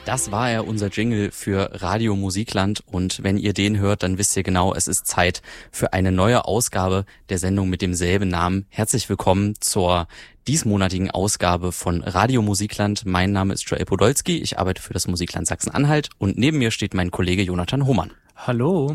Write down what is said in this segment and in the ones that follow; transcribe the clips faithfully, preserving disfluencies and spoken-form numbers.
Das war ja unser Jingle für Radio Musikland und wenn ihr den hört, dann wisst ihr genau, es ist Zeit für eine neue Ausgabe der Sendung mit demselben Namen. Herzlich willkommen zur diesmonatigen Ausgabe von Radio Musikland. Mein Name ist Joel Podolski, ich arbeite für das Musikland Sachsen-Anhalt und neben mir steht mein Kollege Jonathan Hohmann. Hallo.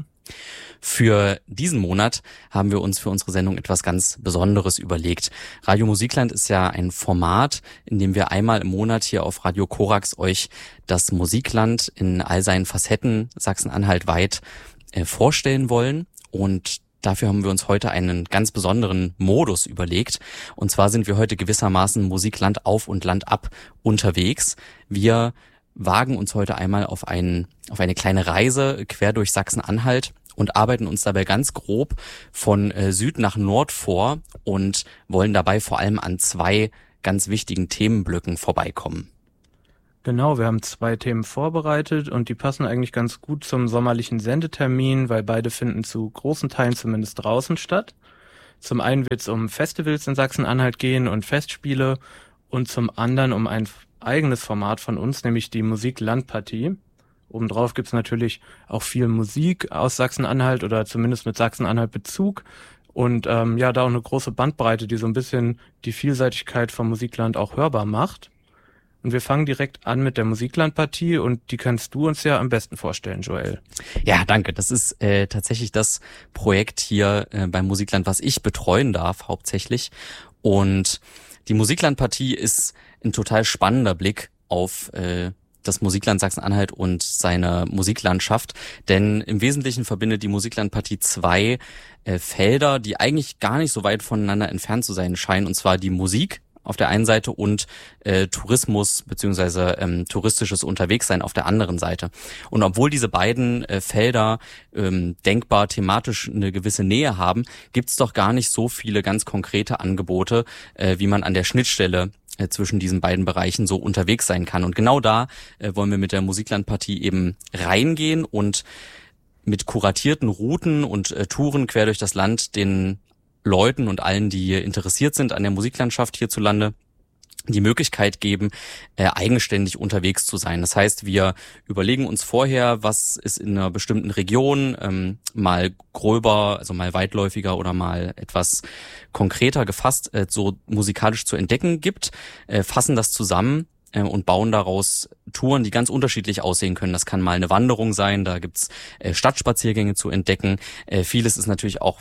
Für diesen Monat haben wir uns für unsere Sendung etwas ganz Besonderes überlegt. Radio Musikland ist ja ein Format, in dem wir einmal im Monat hier auf Radio Korax euch das Musikland in all seinen Facetten Sachsen-Anhalt weit äh, vorstellen wollen. Und dafür haben wir uns heute einen ganz besonderen Modus überlegt. Und zwar sind wir heute gewissermaßen Musikland auf und Land ab unterwegs. Wir wagen uns heute einmal auf, einen, auf eine kleine Reise quer durch Sachsen-Anhalt und arbeiten uns dabei ganz grob von äh, Süd nach Nord vor und wollen dabei vor allem an zwei ganz wichtigen Themenblöcken vorbeikommen. Genau, wir haben zwei Themen vorbereitet und die passen eigentlich ganz gut zum sommerlichen Sendetermin, weil beide finden zu großen Teilen zumindest draußen statt. Zum einen wird es um Festivals in Sachsen-Anhalt gehen und Festspiele und zum anderen um ein eigenes Format von uns, nämlich die Musik-Land-Partie. Obendrauf gibt's natürlich auch viel Musik aus Sachsen-Anhalt oder zumindest mit Sachsen-Anhalt Bezug und ähm, ja, da auch eine große Bandbreite, die so ein bisschen die Vielseitigkeit vom Musikland auch hörbar macht. Und wir fangen direkt an mit der Musikland-Partie und die kannst du uns ja am besten vorstellen, Joel. Ja, danke. Das ist äh, tatsächlich das Projekt hier äh, beim Musikland, was ich betreuen darf hauptsächlich. Und die Musikland-Partie ist ein total spannender Blick auf äh, das Musikland Sachsen-Anhalt und seine Musiklandschaft, denn im Wesentlichen verbindet die Musiklandpartie zwei äh, Felder, die eigentlich gar nicht so weit voneinander entfernt zu sein scheinen, und zwar die Musik auf der einen Seite und äh, Tourismus beziehungsweise ähm, touristisches Unterwegssein auf der anderen Seite. Und obwohl diese beiden äh, Felder ähm, denkbar thematisch eine gewisse Nähe haben, gibt's doch gar nicht so viele ganz konkrete Angebote, äh, wie man an der Schnittstelle äh, zwischen diesen beiden Bereichen so unterwegs sein kann. Und genau da äh, wollen wir mit der Musiklandpartie eben reingehen und mit kuratierten Routen und äh, Touren quer durch das Land den Leuten und allen, die interessiert sind an der Musiklandschaft hierzulande, die Möglichkeit geben, äh, eigenständig unterwegs zu sein. Das heißt, wir überlegen uns vorher, was es in einer bestimmten Region ähm, mal gröber, also mal weitläufiger oder mal etwas konkreter gefasst äh, so musikalisch zu entdecken gibt, äh, fassen das zusammen äh, und bauen daraus Touren, die ganz unterschiedlich aussehen können. Das kann mal eine Wanderung sein, da gibt's äh, Stadtspaziergänge zu entdecken. Äh, vieles ist natürlich auch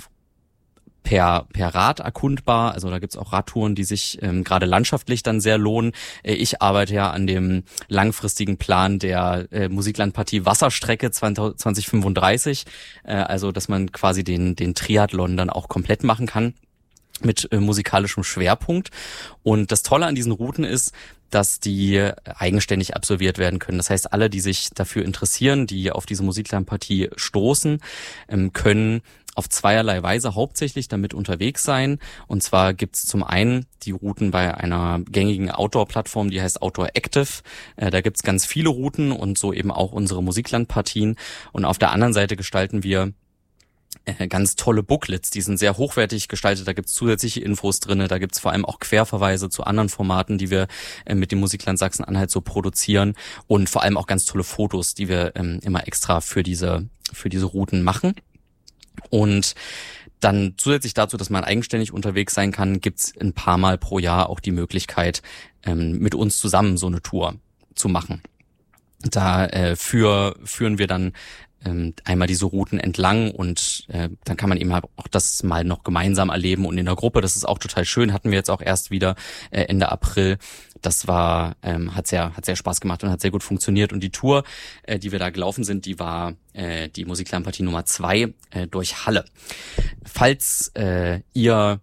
per per Rad erkundbar, also da gibt's auch Radtouren, die sich ähm, gerade landschaftlich dann sehr lohnen. Äh, ich arbeite ja an dem langfristigen Plan der äh, Musiklandpartie Wasserstrecke zwanzig fünfunddreißig, äh, also dass man quasi den den Triathlon dann auch komplett machen kann mit äh, musikalischem Schwerpunkt. Und das Tolle an diesen Routen ist, dass die eigenständig absolviert werden können. Das heißt, alle, die sich dafür interessieren, die auf diese Musiklandpartie stoßen, ähm, können auf zweierlei Weise hauptsächlich damit unterwegs sein. Und zwar gibt's zum einen die Routen bei einer gängigen Outdoor-Plattform, die heißt Outdoor Active. Äh, da gibt's ganz viele Routen und so eben auch unsere Musiklandpartien. Und auf der anderen Seite gestalten wir äh, ganz tolle Booklets, die sind sehr hochwertig gestaltet. Da gibt's zusätzliche Infos drinne. Da gibt's vor allem auch Querverweise zu anderen Formaten, die wir äh, mit dem Musikland Sachsen-Anhalt so produzieren. Und vor allem auch ganz tolle Fotos, die wir ähm, immer extra für diese, für diese Routen machen. Und dann zusätzlich dazu, dass man eigenständig unterwegs sein kann, gibt's ein paar Mal pro Jahr auch die Möglichkeit, ähm, mit uns zusammen so eine Tour zu machen. Da äh, für, führen wir dann ähm, einmal diese Routen entlang und äh, dann kann man eben halt auch das mal noch gemeinsam erleben und in der Gruppe. Das ist auch total schön. Hatten wir jetzt auch erst wieder äh, Ende April. Das war, ähm, hat sehr, hat sehr Spaß gemacht und hat sehr gut funktioniert. Und die Tour, äh, die wir da gelaufen sind, die war äh, die Musiklandpartie Nummer zwei äh, durch Halle. Falls äh, ihr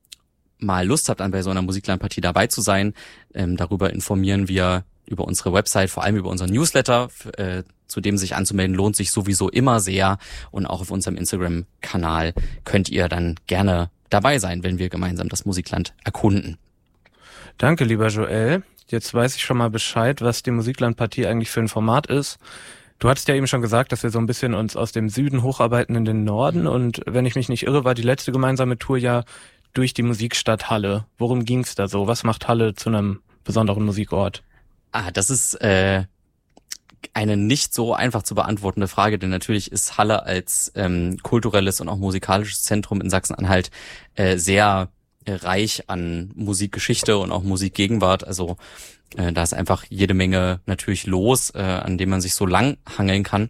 mal Lust habt, an bei so einer Musiklandpartie dabei zu sein, ähm, darüber informieren wir über unsere Website, vor allem über unseren Newsletter, äh, zu dem sich anzumelden lohnt sich sowieso immer sehr. Und auch auf unserem Instagram-Kanal könnt ihr dann gerne dabei sein, wenn wir gemeinsam das Musikland erkunden. Danke, lieber Joel. Jetzt weiß ich schon mal Bescheid, was die Musiklandpartie eigentlich für ein Format ist. Du hattest ja eben schon gesagt, dass wir so ein bisschen uns aus dem Süden hocharbeiten in den Norden. Und wenn ich mich nicht irre, war die letzte gemeinsame Tour ja durch die Musikstadt Halle. Worum ging's da so? Was macht Halle zu einem besonderen Musikort? Ah, das ist äh, eine nicht so einfach zu beantwortende Frage, denn natürlich ist Halle als ähm, kulturelles und auch musikalisches Zentrum in Sachsen-Anhalt äh, sehr äh, reich an Musikgeschichte und auch Musikgegenwart. Also äh, da ist einfach jede Menge natürlich los, äh, an dem man sich so lang hangeln kann.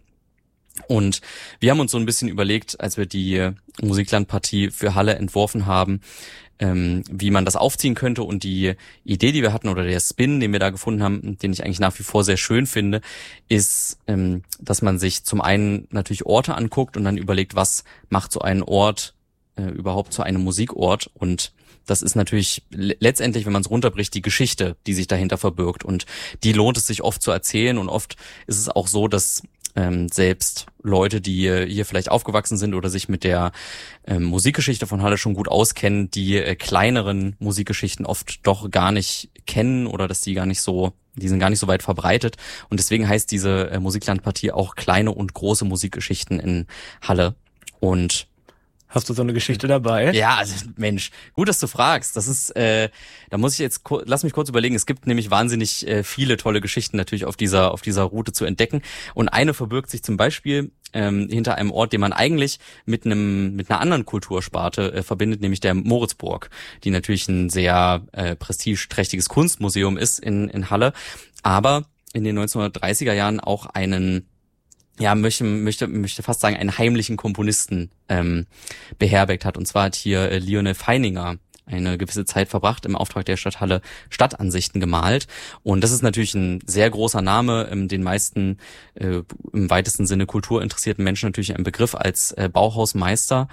Und wir haben uns so ein bisschen überlegt, als wir die Musiklandpartie für Halle entworfen haben, ähm, wie man das aufziehen könnte, und die Idee, die wir hatten, oder der Spin, den wir da gefunden haben, den ich eigentlich nach wie vor sehr schön finde, ist, ähm, dass man sich zum einen natürlich Orte anguckt und dann überlegt, was macht so einen Ort äh, überhaupt zu einem Musikort, und das ist natürlich letztendlich, wenn man es runterbricht, die Geschichte, die sich dahinter verbirgt, und die lohnt es sich oft zu erzählen, und oft ist es auch so, dass Ähm, selbst Leute, die äh, hier vielleicht aufgewachsen sind oder sich mit der ähm, Musikgeschichte von Halle schon gut auskennen, die äh, kleineren Musikgeschichten oft doch gar nicht kennen, oder dass die gar nicht so, die sind gar nicht so weit verbreitet, und deswegen heißt diese äh, Musiklandpartie auch kleine und große Musikgeschichten in Halle. Und hast du so eine Geschichte dabei? Ja, also Mensch, gut, dass du fragst. Das ist, äh, da muss ich jetzt, lass mich kurz überlegen. Es gibt nämlich wahnsinnig äh, viele tolle Geschichten natürlich auf dieser auf dieser Route zu entdecken. Und eine verbirgt sich zum Beispiel ähm, hinter einem Ort, den man eigentlich mit einem mit einer anderen Kultursparte äh, verbindet, nämlich der Moritzburg, die natürlich ein sehr äh, prestigeträchtiges Kunstmuseum ist in in Halle, aber in den neunzehnhundertdreißiger Jahren auch einen ja, möchte, möchte, möchte fast sagen, einen heimlichen Komponisten ähm, beherbergt hat. Und zwar hat hier äh, Lionel Feininger eine gewisse Zeit verbracht im Auftrag der Stadthalle Stadtansichten gemalt. Und das ist natürlich ein sehr großer Name, ähm, den meisten äh, im weitesten Sinne kulturinteressierten Menschen natürlich ein Begriff als äh, Bauhausmeister.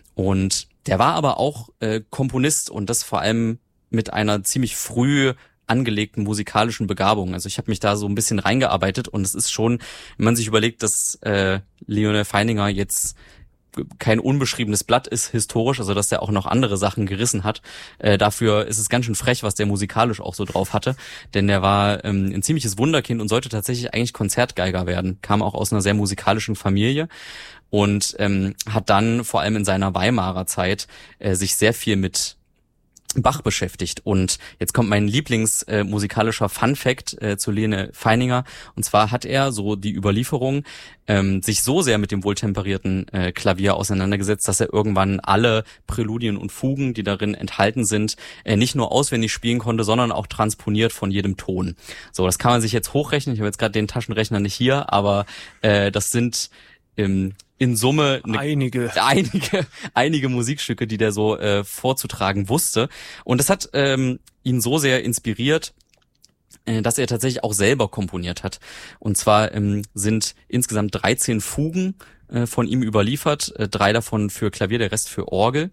Und der war aber auch äh, Komponist, und das vor allem mit einer ziemlich früh angelegten musikalischen Begabung. Also ich habe mich da so ein bisschen reingearbeitet, und es ist schon, wenn man sich überlegt, dass äh, Lionel Feininger jetzt kein unbeschriebenes Blatt ist historisch, also dass der auch noch andere Sachen gerissen hat. Äh, dafür ist es ganz schön frech, was der musikalisch auch so drauf hatte, denn der war ähm, ein ziemliches Wunderkind und sollte tatsächlich eigentlich Konzertgeiger werden, kam auch aus einer sehr musikalischen Familie und ähm, hat dann vor allem in seiner Weimarer Zeit äh, sich sehr viel mit Bach beschäftigt. Und jetzt kommt mein Lieblingsmusikalischer äh, Fun-Fact äh, zu Lionel Feininger. Und zwar hat er, so die Überlieferung, ähm, sich so sehr mit dem wohltemperierten äh, Klavier auseinandergesetzt, dass er irgendwann alle Präludien und Fugen, die darin enthalten sind, äh, nicht nur auswendig spielen konnte, sondern auch transponiert von jedem Ton. So, das kann man sich jetzt hochrechnen. Ich habe jetzt gerade den Taschenrechner nicht hier, aber äh, das sind ähm, in Summe eine, einige einige einige Musikstücke, die der so äh, vorzutragen wusste, und das hat ähm, ihn so sehr inspiriert, äh, dass er tatsächlich auch selber komponiert hat. Und zwar ähm, sind insgesamt dreizehn Fugen äh, von ihm überliefert, äh, drei davon für Klavier, der Rest für Orgel.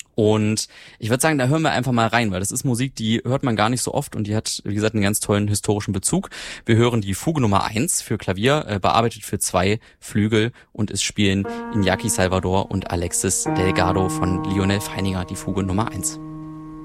Und ich würde sagen, da hören wir einfach mal rein, weil das ist Musik, die hört man gar nicht so oft, und die hat, wie gesagt, einen ganz tollen historischen Bezug. Wir hören die Fuge Nummer eins für Klavier, äh, bearbeitet für zwei Flügel, und es spielen Iñaki Salvador und Alexis Delgado von Lionel Feininger die Fuge Nummer eins.